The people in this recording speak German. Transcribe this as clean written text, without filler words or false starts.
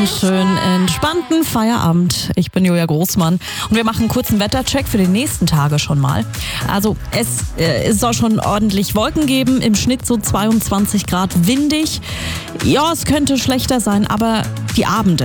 Schönen entspannten Feierabend. Ich bin Julia Großmann und wir machen einen kurzen Wettercheck für die nächsten Tage schon mal. Also es soll schon ordentlich Wolken geben, im Schnitt so 22 Grad, windig. Ja, es könnte schlechter sein, aber die Abende